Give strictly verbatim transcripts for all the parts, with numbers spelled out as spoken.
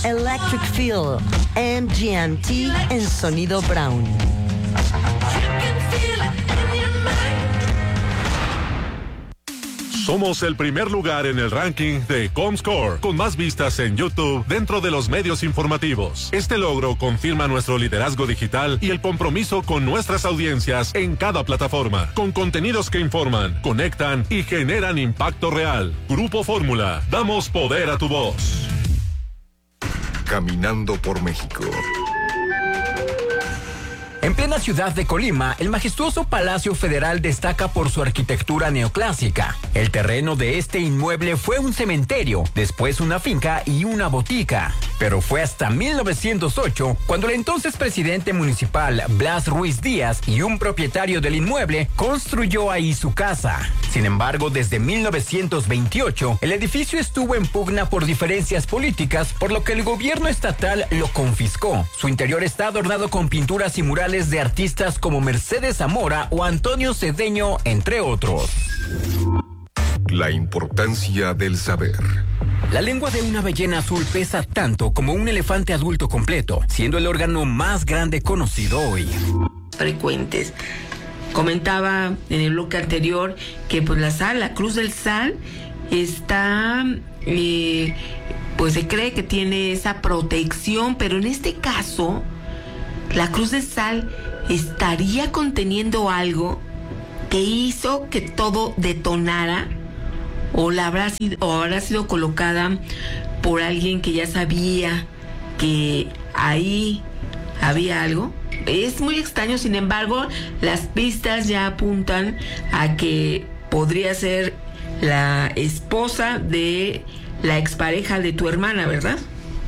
Electric Feel, M G M T en sonido Brown. Somos el primer lugar en el ranking de Comscore, con más vistas en YouTube dentro de los medios informativos. Este logro confirma nuestro liderazgo digital y el compromiso con nuestras audiencias en cada plataforma, con contenidos que informan, conectan y generan impacto real. Grupo Fórmula, damos poder a tu voz. Caminando por México. En plena ciudad de Colima, el majestuoso Palacio Federal destaca por su arquitectura neoclásica. El terreno de este inmueble fue un cementerio, después una finca y una botica. Pero fue hasta mil novecientos ocho cuando el entonces presidente municipal Blas Ruiz Díaz y un propietario del inmueble construyó ahí su casa. Sin embargo, desde mil novecientos veintiocho, el edificio estuvo en pugna por diferencias políticas, por lo que el gobierno estatal lo confiscó. Su interior está adornado con pinturas y murales de artistas como Mercedes Zamora o Antonio Cedeño, entre otros. La importancia del saber. La lengua de una ballena azul pesa tanto como un elefante adulto completo, siendo el órgano más grande conocido hoy. Frecuentes. Comentaba en el bloque anterior que pues la sal, la cruz del sal, está, eh, pues se cree que tiene esa protección, pero en este caso, la cruz de sal estaría conteniendo algo que hizo que todo detonara, o la habrá sido, o habrá sido colocada por alguien que ya sabía que ahí había algo. Es muy extraño, sin embargo, las pistas ya apuntan a que podría ser la esposa de la expareja de tu hermana, ¿verdad?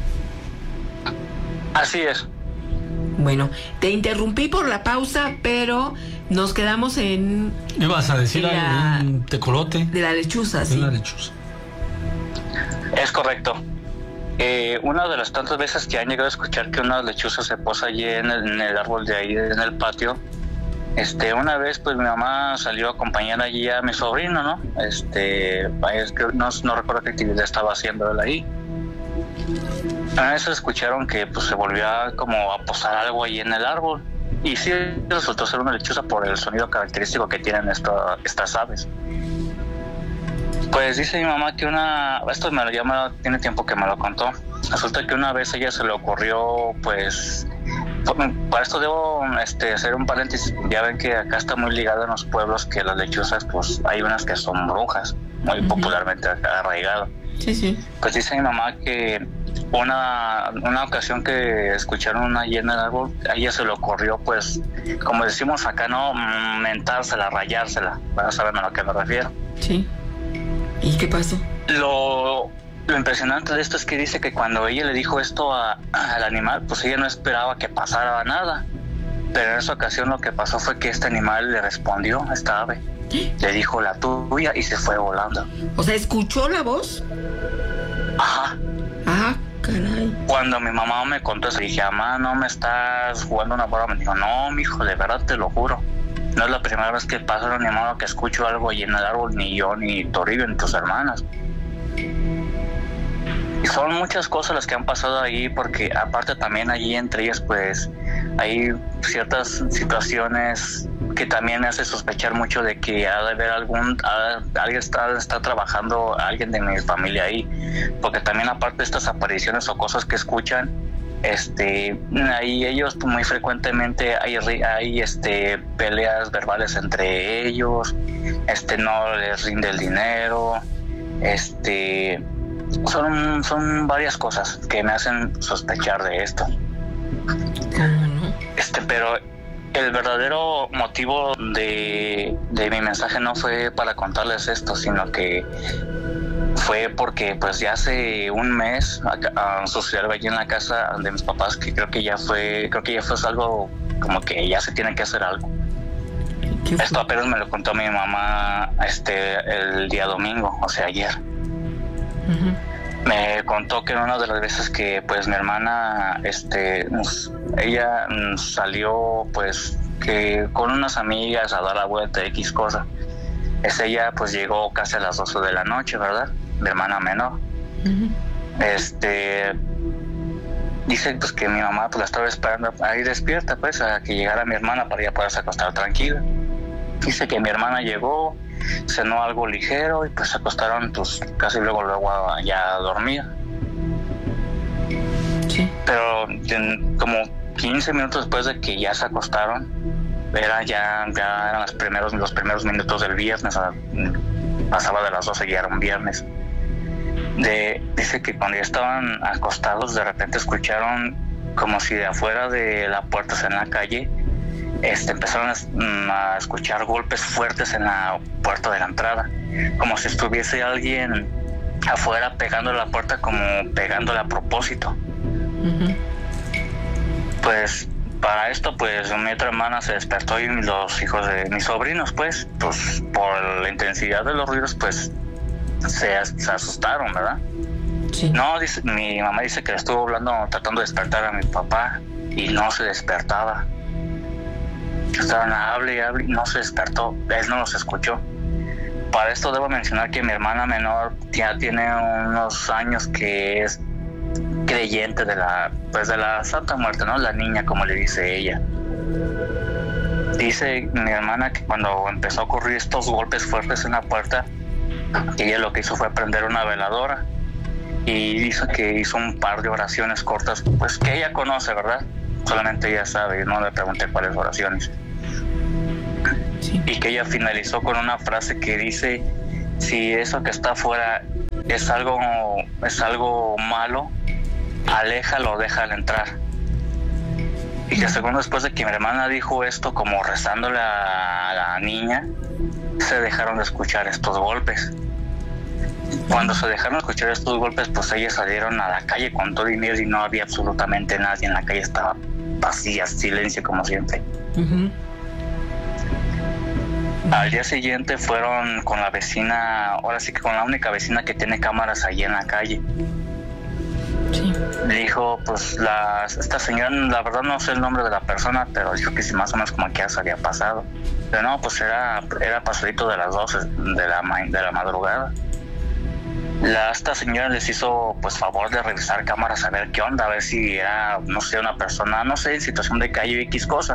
Así es. Bueno, te interrumpí por la pausa, pero nos quedamos en... ¿Ibas a decir en la, algo? Un tecolote. De la lechuza, sí. De la lechuza. Es correcto. Eh, una de las tantas veces que han llegado a escuchar que una lechuza se posa allí en el, en el árbol de ahí, en el patio, este, una vez pues mi mamá salió a acompañar allí a mi sobrino, ¿no? Este, es que no, no recuerdo qué actividad estaba haciendo él ahí. A veces escucharon que pues se volvió a, como a posar algo ahí en el árbol. Y sí resultó ser una lechuza por el sonido característico que tienen esto, estas aves. Pues dice mi mamá que una... Esto me lo llama, tiene tiempo que me lo contó. Resulta que una vez a ella se le ocurrió, pues... Para esto debo este, hacer un paréntesis. Ya ven que acá está muy ligado en los pueblos que las lechuzas, pues hay unas que son brujas, muy uh-huh. popularmente acá arraigado. Sí, sí. Pues dice mi mamá que una, una ocasión que escucharon una llena de árbol, a ella se le ocurrió, pues, como decimos acá, no, mentársela, rayársela. Van a saber a lo que me refiero. Sí. ¿Y qué pasó? Lo, lo impresionante de esto es que dice que cuando ella le dijo esto a, a, al animal, pues ella no esperaba que pasara nada. Pero en esa ocasión lo que pasó fue que este animal le respondió, esta ave. ¿Eh? Le dijo la tuya y se fue volando. O sea, ¿escuchó la voz? Ajá. Ah, caray. Cuando mi mamá me contó eso, dije, mamá, ¿no me estás jugando una broma? Me dijo, no, mijo, de verdad te lo juro. No es la primera vez que pasa, ni modo que escucho algo ahí en el árbol, ni yo, ni Toribio, ni tus hermanas. Y son muchas cosas las que han pasado ahí, porque aparte también allí entre ellas, pues, hay ciertas situaciones que también me hace sospechar mucho de que ha de haber algún, ha, alguien está, está trabajando, alguien de mi familia ahí, porque también aparte de estas apariciones o cosas que escuchan, este, ahí ellos muy frecuentemente hay, hay este, peleas verbales entre ellos, este, no les rinde el dinero, este, son, son varias cosas que me hacen sospechar de esto. Este, pero el verdadero motivo de, de mi mensaje no fue para contarles esto, sino que fue porque pues ya hace un mes a, a sucedió allí en la casa de mis papás, que creo que ya fue, creo que ya fue algo como que ya se tiene que hacer algo. Esto apenas me lo contó mi mamá este el día domingo, o sea ayer. Uh-huh. Me contó que en una de las veces que pues mi hermana, este, ella salió pues que con unas amigas a dar la vuelta X cosa. Es ella pues llegó casi a las doce de la noche, ¿verdad? Mi hermana menor. Uh-huh. Este, dice pues que mi mamá pues la estaba esperando ahí despierta, pues, a que llegara mi hermana para ya poderse acostar tranquila. Dice que mi hermana llegó, cenó algo ligero y pues se acostaron pues casi luego luego ya a dormir. Sí. Pero en, como quince minutos después de que ya se acostaron, era ya, ya eran los primeros, los primeros minutos del viernes, a, pasaba de las doce y era un viernes. De, dice que cuando ya estaban acostados, de repente escucharon como si de afuera de la puerta, en la calle, este, empezaron a, a escuchar golpes fuertes en la puerta de la entrada, como si estuviese alguien afuera pegando la puerta, como pegándole a propósito. Uh-huh. Pues para esto, pues mi otra hermana se despertó y los hijos de mis sobrinos, pues, pues por la intensidad de los ruidos, pues se, se asustaron, ¿verdad? Sí. No, dice, mi mamá dice que le estuvo hablando, tratando de despertar a mi papá y no se despertaba. Estaban a hable y hable y no se despertó, él no los escuchó. Para esto debo mencionar que mi hermana menor ya tiene unos años que es creyente de la, pues de la Santa Muerte, ¿no? La niña, como le dice ella. Dice mi hermana que cuando empezó a ocurrir estos golpes fuertes en la puerta, ella lo que hizo fue prender una veladora y dice que hizo un par de oraciones cortas, pues que ella conoce, ¿verdad? Solamente ella sabe, no le pregunté cuáles oraciones. Sí. Y que ella finalizó con una frase que dice: si eso que está afuera es algo, es algo malo, aléjalo, déjalo entrar. Y que según después de que mi hermana dijo esto, como rezándole a la niña, se dejaron de escuchar estos golpes. Cuando se dejaron de escuchar estos golpes, pues ellas salieron a la calle con todo y miedo y no había absolutamente nadie en la calle, estaba vacía, silencio como siempre. Uh-huh. Al día siguiente fueron con la vecina, ahora sí que con la única vecina que tiene cámaras allí en la calle. Sí. Dijo, pues la, esta señora, la verdad no sé el nombre de la persona, pero dijo que sí, más o menos como que ya se había pasado. Pero no, pues era, era pasadito de las doce de la, de la madrugada. La, esta señora les hizo pues favor de revisar cámaras a ver qué onda, a ver si era, no sé, una persona, no sé, en situación de calle o X cosa.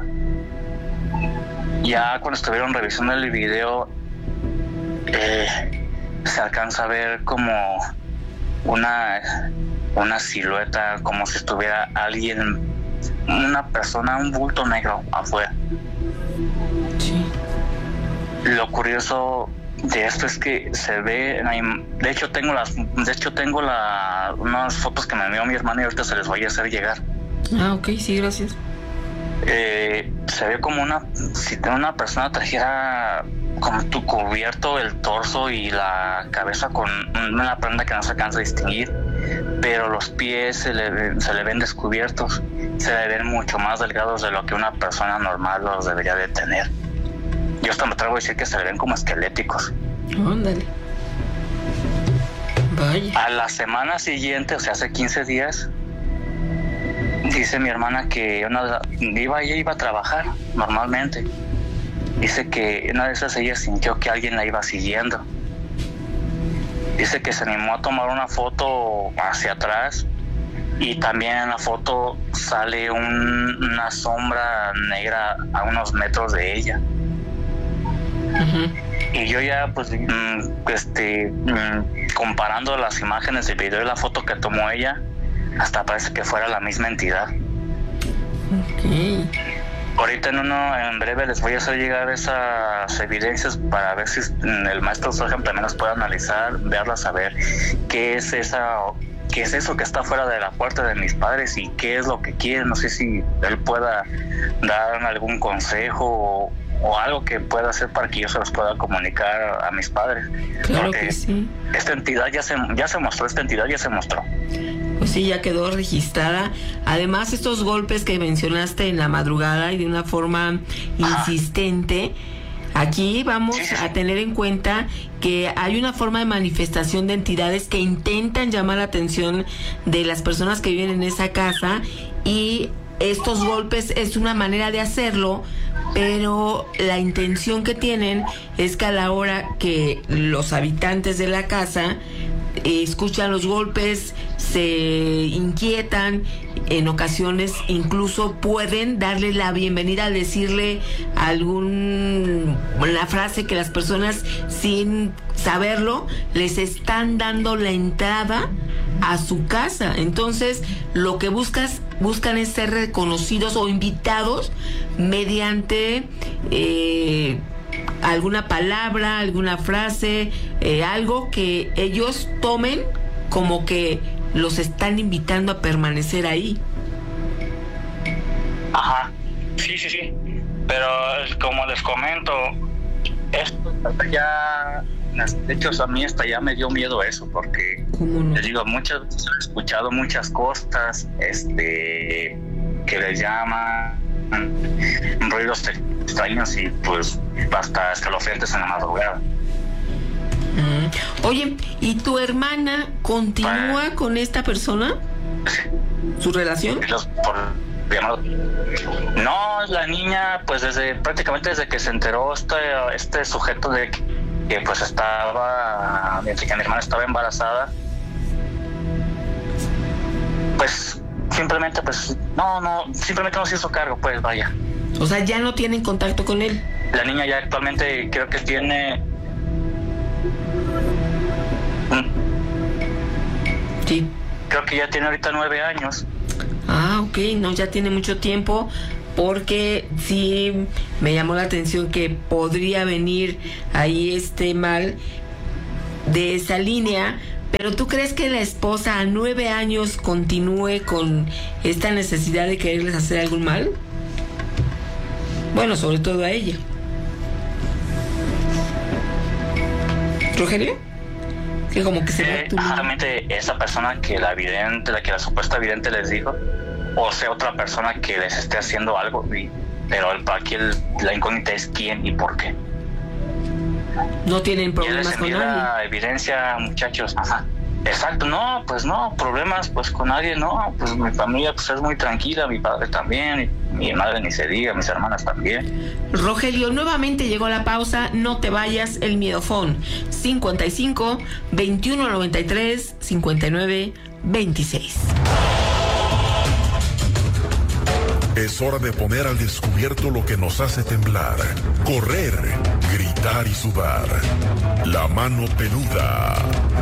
Ya cuando estuvieron revisando el video, eh, se alcanza a ver como una, una silueta, como si estuviera alguien, una persona, un bulto negro afuera. Sí. Lo curioso de esto es que se ve, de hecho tengo las, de hecho tengo la, unas fotos que me envió mi hermana y ahorita se les voy a hacer llegar. Ah, ok, sí, gracias. Eh, se ve como una, si una persona trajera como tu cubierto el torso y la cabeza con una prenda que no se alcanza a distinguir, pero los pies se le, se le ven descubiertos, se le ven mucho más delgados de lo que una persona normal los debería de tener. Yo hasta me atrevo a decir que se le ven como esqueléticos. Ándale. Vaya. A la semana siguiente, o sea, hace quince días, dice mi hermana que una, iba, ella iba a trabajar normalmente. Dice que una de esas ella sintió que alguien la iba siguiendo. Dice que se animó a tomar una foto hacia atrás y también en la foto sale un, una sombra negra a unos metros de ella. Uh-huh. Y yo ya pues este comparando las imágenes del video y la foto que tomó ella, hasta parece que fuera la misma entidad. Okay. Ahorita en uno, en breve les voy a hacer llegar esas evidencias para ver si el maestro Sojan también las puede analizar, verlas, saber qué es esa, qué es eso que está fuera de la puerta de mis padres y qué es lo que quieren. No sé si él pueda dar algún consejo o, o algo que pueda hacer para que yo se los pueda comunicar a mis padres. Claro que sí. Esta entidad ya se, ya se mostró, esta entidad ya se mostró. Pues sí, ya quedó registrada. Además, estos golpes que mencionaste en la madrugada y de una forma insistente, aquí vamos sí, sí, sí. a tener en cuenta que hay una forma de manifestación de entidades que intentan llamar la atención de las personas que viven en esa casa, y estos golpes es una manera de hacerlo, pero la intención que tienen es que a la hora que los habitantes de la casa escuchan los golpes, se inquietan en ocasiones incluso pueden darle la bienvenida al decirle algún una frase que las personas sin saberlo les están dando la entrada a su casa. Entonces lo que buscas buscan es ser reconocidos o invitados mediante eh, alguna palabra, alguna frase, eh, algo que ellos tomen como que los están invitando a permanecer ahí. Ajá, sí, sí, sí. Pero como les comento, esto ya, de hecho a mí hasta ya me dio miedo eso, porque no? les digo, muchas veces he escuchado muchas cosas, este, que les llaman ruidos extraños y pues hasta escalofriantes en la madrugada. Mm. Oye, ¿y tu hermana continúa ah. con esta persona? ¿Su relación? Los, por, no, la niña, pues desde prácticamente desde que se enteró este, este sujeto de que, que pues estaba, mientras que mi hermana estaba embarazada, pues simplemente pues no, no, simplemente no se hizo cargo, pues vaya. O sea, ya no tienen contacto con él. La niña ya actualmente creo que tiene... Sí. Creo que ya tiene ahorita nueve años. Ah, ok, no, ya tiene mucho tiempo, porque sí me llamó la atención que podría venir ahí este mal de esa línea. Pero ¿tú crees que la esposa a nueve años continúe con esta necesidad de quererles hacer algún mal? Bueno, sobre todo a ella. ¿Rogelio? Que como que se ve tu... Exactamente, esa persona que la vidente, la que la supuesta vidente les dijo, o sea, otra persona que les esté haciendo algo, y, pero el, aquí el, la incógnita es quién y por qué. No tienen problemas con nadie. La evidencia, muchachos. Ajá. Exacto, no, pues no, problemas pues con nadie, no, pues mi familia pues es muy tranquila, mi padre también, mi, mi madre ni se diga, mis hermanas también. Rogelio, nuevamente llegó la pausa, no te vayas, el miedofón, cincuenta y cinco, veintiuno noventa y tres, cincuenta y nueve, veintiséis. Es hora de poner al descubierto lo que nos hace temblar, correr, gritar y sudar. La mano peluda.